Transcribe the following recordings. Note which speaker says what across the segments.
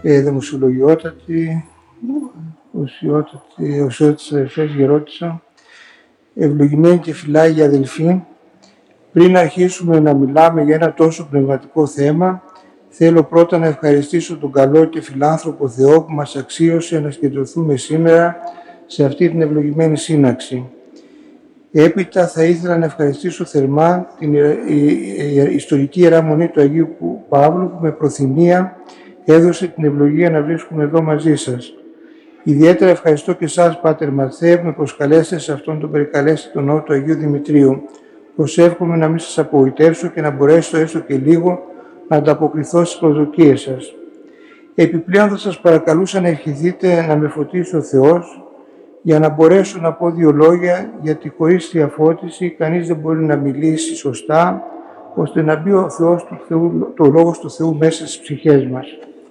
Speaker 1: Δημοσιολογιότατη, οσιότατες αδελφές Γερότησα, ευλογημένοι και φυλάγοι αδελφοί, πριν αρχίσουμε να μιλάμε για ένα τόσο πνευματικό θέμα, θέλω πρώτα να ευχαριστήσω τον καλό και φιλάνθρωπο Θεό που μας αξίωσε να συγκεντρωθούμε σήμερα σε αυτή την ευλογημένη σύναξη. Έπειτα θα ήθελα να ευχαριστήσω θερμά την ιστορική Ιερά Μονή του Αγίου Παύλου που με προθυμία έδωσε την ευλογία να βρίσκουμε εδώ μαζί σας. Ιδιαίτερα ευχαριστώ και εσάς, Πάτερ Μαρθέ, που με προσκαλέσετε σε αυτόν τον περικαλέστη ναό του Αγίου Δημητρίου. Προσεύχομαι να μην σας απογοητεύσω και να μπορέσω έστω και λίγο να ανταποκριθώ στις προσδοκίες σας. Επιπλέον θα σας παρακαλούσα να ευχηθείτε να με φωτίσει ο Θεός για να μπορέσω να πω δύο λόγια, γιατί χωρίς διαφώτιση κανείς δεν μπορεί να μιλήσει σωστά, ώστε να μπει ο Θεός του Θεού, το Λόγος του Θεού μέσα στις ψυχές μας.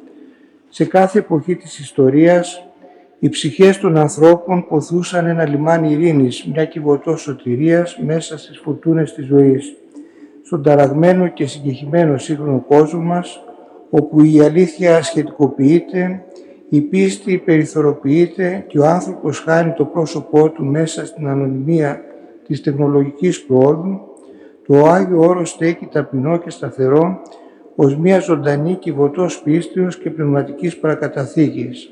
Speaker 1: Σε κάθε εποχή της ιστορίας, οι ψυχές των ανθρώπων ποθούσαν ένα λιμάνι ειρήνης, μια κυβωτό σωτηρίας μέσα στις φουρτούνες της ζωής. Στον ταραγμένο και συγκεχημένο σύγχρονο κόσμο μας, όπου η αλήθεια σχετικοποιείται, η πίστη περιθωριοποιείται και ο άνθρωπος χάνει το πρόσωπό του μέσα στην ανωνυμία της τεχνολογικής προόδου, το Άγιο Όρος στέκει ταπεινό και σταθερό ως μια ζωντανή κυβωτός πίστεως και πνευματικής παρακαταθήκης.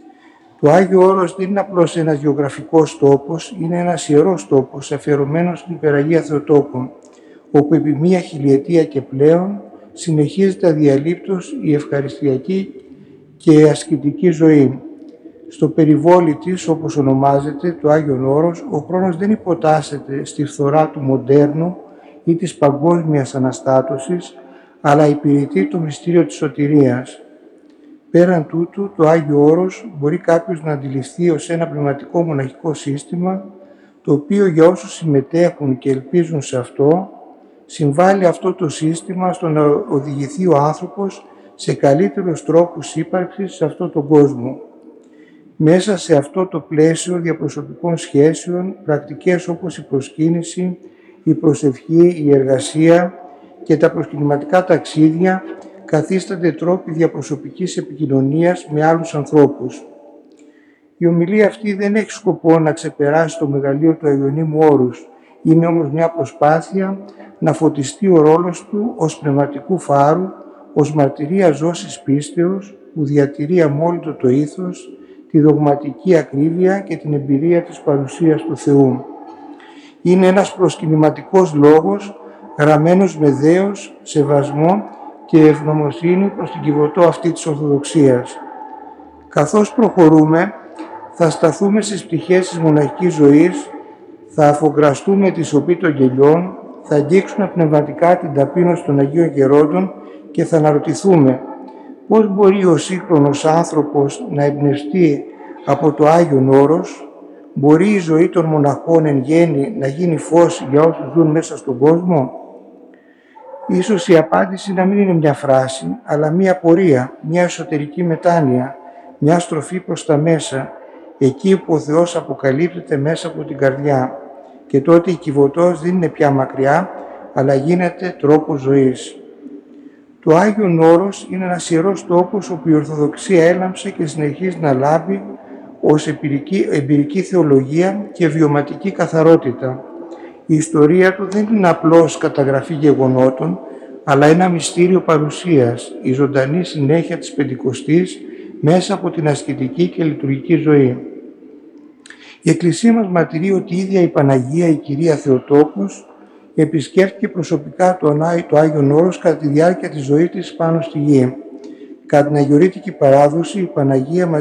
Speaker 1: Το Άγιο Όρος δεν είναι απλώς ένας γεωγραφικός τόπος, είναι ένας ιερός τόπος αφιερωμένος στην Υπεραγία Θεοτόκο, όπου επί μία χιλιετία και πλέον συνεχίζεται αδιαλείπτως η ευχαριστιακή και ασκητική ζωή. Στο περιβόλι της, όπως ονομάζεται, το Άγιον Όρος, ο χρόνος δεν υποτάσσεται στη φθορά του μοντέρνου ή της παγκόσμιας αναστάτωσης, αλλά υπηρετεί το μυστήριο της σωτηρίας. Πέραν τούτου, το Άγιο Όρος μπορεί κάποιος να αντιληφθεί ως ένα πνευματικό μοναχικό σύστημα, το οποίο για όσους συμμετέχουν και ελπίζουν σε αυτό, συμβάλλει αυτό το σύστημα στο να οδηγηθεί ο άνθρωπος σε καλύτερους τρόπους ύπαρξης σε αυτόν τον κόσμο. Μέσα σε αυτό το πλαίσιο διαπροσωπικών σχέσεων, πρακτικές όπως η προσκύνηση, η προσευχή, η εργασία και τα προσκυνηματικά ταξίδια καθίστανται τρόποι διαπροσωπικής επικοινωνίας με άλλους ανθρώπους. Η ομιλία αυτή δεν έχει σκοπό να ξεπεράσει το μεγαλείο του Αγιονύμου Όρους, είναι όμως μια προσπάθεια να φωτιστεί ο ρόλος του ως πνευματικού φάρου, ως μαρτυρία ζώσης πίστεως που διατηρεί αμόλυτο το ήθος, τη δογματική ακρίβεια και την εμπειρία της παρουσίας του Θεού. Είναι ένας προσκυνηματικός λόγος, γραμμένος με δέος, σεβασμό και ευγνωμοσύνη προς την κυβωτό αυτή της Ορθοδοξίας. Καθώς προχωρούμε, θα σταθούμε στις πτυχές της μοναχικής ζωής, θα αφογκραστούμε τη σωπή των γελιών, θα αγγίξουμε πνευματικά την ταπείνωση των Αγίων Γερόντων και θα αναρωτηθούμε πώς μπορεί ο σύγχρονος άνθρωπος να εμπνευστεί από το Άγιον Όρος, μπορεί η ζωή των μοναχών εν γέννη να γίνει φως για όσους ζουν μέσα στον κόσμο. Ίσως η απάντηση να μην είναι μια φράση, αλλά μια πορεία, μια εσωτερική μετάνοια, μια στροφή προς τα μέσα, εκεί που ο Θεός αποκαλύπτεται μέσα από την καρδιά. Και τότε η κυβωτός δεν είναι πια μακριά, αλλά γίνεται τρόπος ζωής. Το Άγιον Όρος είναι ένας ιερός τόπος όπου η Ορθοδοξία έλαμψε και συνεχίζει να λάμπει ως εμπειρική θεολογία και βιωματική καθαρότητα. Η ιστορία του δεν είναι απλώς καταγραφή γεγονότων, αλλά ένα μυστήριο παρουσίας, η ζωντανή συνέχεια της Πεντηκοστής μέσα από την ασκητική και λειτουργική ζωή. Η Εκκλησία μας μαρτυρεί ότι η ίδια η Παναγία, η Κυρία Θεοτόκος, επισκέφτηκε προσωπικά το Άγιον Όρος κατά τη διάρκεια της ζωής της πάνω στη γη. Κατά την αγιορείτικη παράδοση, η Παναγία